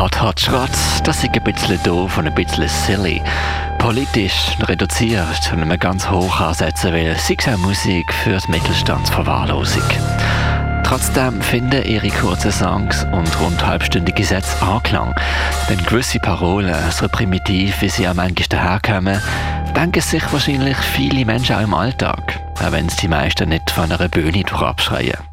Hot Hot Schrott, das ist ein bisschen doof und ein bisschen silly. Politisch reduziert und nicht mehr ganz hoch ansetzen will, sei es auch Musik für die Mittelstandsverwahrlosung. Trotzdem finden ihre kurzen Songs und rund halbstündige Sätze Anklang. Denn gewisse Parolen, so primitiv wie sie am manchmal daherkommen, denken sich wahrscheinlich viele Menschen auch im Alltag, auch wenn es die meisten nicht von einer Bühne durch abschreien.